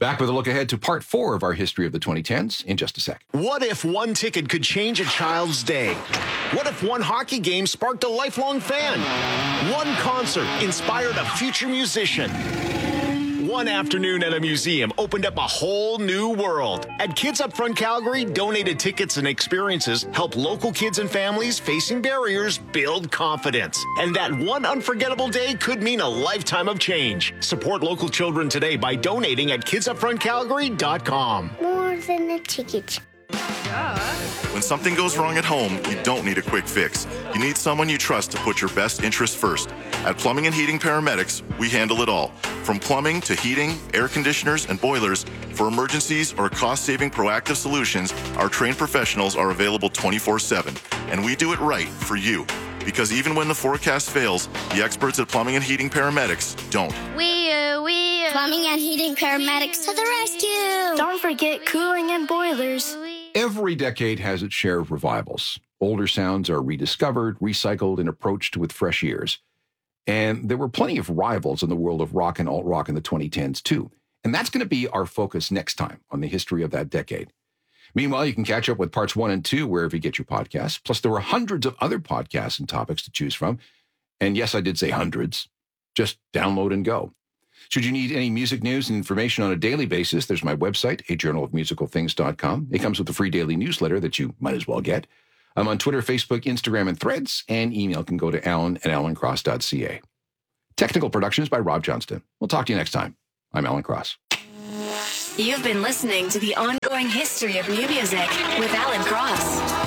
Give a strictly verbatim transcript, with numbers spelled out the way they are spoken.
Back with a look ahead to part four of our history of the twenty tens in just a sec. What if one ticket could change a child's day? What if one hockey game sparked a lifelong fan? One concert inspired a future musician? One afternoon at a museum opened up a whole new world. At Kids Up Front Calgary, donated tickets and experiences help local kids and families facing barriers build confidence. And that one unforgettable day could mean a lifetime of change. Support local children today by donating at kids up front calgary dot com. More than a ticket. When something goes wrong at home, you don't need a quick fix. You need someone you trust to put your best interest first. At Plumbing and Heating Paramedics, we handle it all. From plumbing to heating, air conditioners, and boilers, for emergencies or cost-saving proactive solutions, our trained professionals are available twenty-four seven. And we do it right for you. Because even when the forecast fails, the experts at Plumbing and Heating Paramedics don't. We, uh, we, uh, Plumbing and Heating Paramedics to the rescue. Don't forget cooling and boilers. Every decade has its share of revivals. Older sounds are rediscovered, recycled, and approached with fresh ears. And there were plenty of rivals in the world of rock and alt-rock in the twenty tens, too. And that's going to be our focus next time on the history of that decade. Meanwhile, you can catch up with parts one and two wherever you get your podcasts. Plus, there were hundreds of other podcasts and topics to choose from. And yes, I did say hundreds. Just download and go. Should you need any music news and information on a daily basis, there's my website, a journal of musical things dot com. It comes with a free daily newsletter that you might as well get. I'm on Twitter, Facebook, Instagram, and Threads, and email can go to alan at alan cross dot c a. Technical production is by Rob Johnston. We'll talk to you next time. I'm Alan Cross. You've been listening to the ongoing history of new music with Alan Cross.